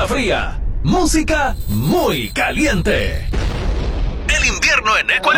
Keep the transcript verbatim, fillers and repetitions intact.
música fría, música muy caliente. El invierno en Ecuador